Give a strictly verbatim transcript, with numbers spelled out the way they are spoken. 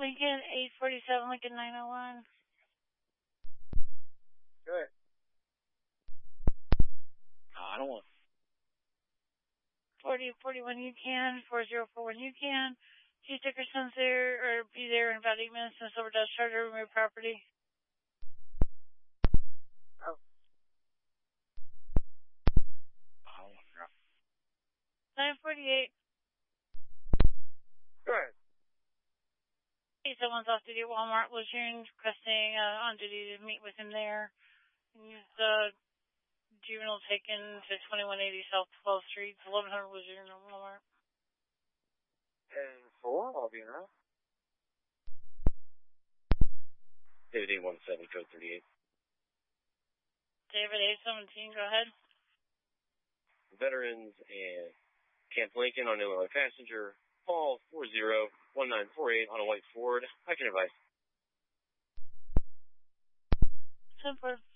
Lincoln eight forty-seven, Lincoln nine oh one. Go ahead. Uh, I don't want. forty forty-one, you can. four zero four one, you can. Chief Dickerson's there, or be there in about eight minutes in the Silver Dust Charger, remove property. Oh. I don't want to drop. nine forty-eight. Go ahead. Hey, someone's off duty at Walmart, Lucian, requesting uh, on duty to meet with him there. Use the juvenile taken to twenty-one eighty South twelfth Street, eleven hundred Lucian at Walmart. ten four, I'll be around. David eight one seven, code thirty-eight. David eight seventeen, go ahead. Veterans and Camp Lincoln on Illinois passenger. Paul four zero one nine four eight on a white Ford. I can advise. ten four.